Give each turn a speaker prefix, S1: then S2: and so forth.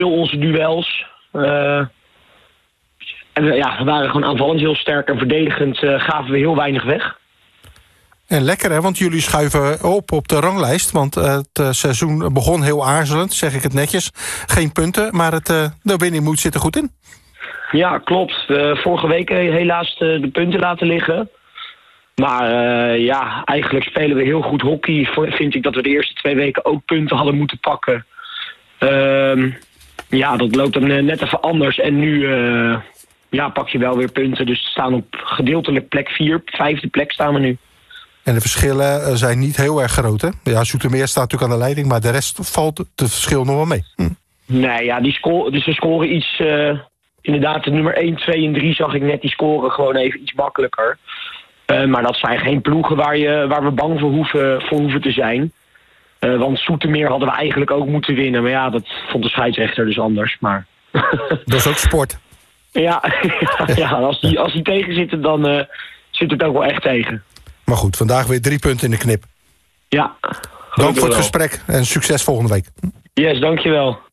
S1: onze duels. En we waren gewoon aanvallend heel sterk en verdedigend gaven we heel weinig weg.
S2: En lekker, hè, want jullie schuiven op de ranglijst. Want het seizoen begon heel aarzelend, zeg ik het netjes. Geen punten, maar de winning moed zit er goed in.
S1: Ja, klopt. Vorige week helaas de punten laten liggen. Maar eigenlijk spelen we heel goed hockey. Vind ik dat we de eerste 2 weken ook punten hadden moeten pakken. Dat loopt dan net even anders. En nu pak je wel weer punten. Dus we staan op gedeeltelijk plek 4. 5e plek staan we nu.
S2: En de verschillen zijn niet heel erg groot, hè? Ja, Zoetermeer staat natuurlijk aan de leiding, maar de rest valt het verschil nog wel mee.
S1: Nee, ja, dus we scoren iets... inderdaad, de nummer 1, 2 en 3 zag ik net, die scoren gewoon even iets makkelijker. Maar dat zijn geen ploegen waar we bang voor hoeven te zijn. Want Zoetermeer hadden we eigenlijk ook moeten winnen. Maar ja, dat vond de scheidsrechter dus anders. Maar...
S2: Dat is ook sport.
S1: Ja, als die tegen zitten, dan zit het ook wel echt tegen.
S2: Maar goed, vandaag weer 3 punten in de knip.
S1: Ja.
S2: Dank voor het gesprek en succes volgende week.
S1: Yes, dankjewel.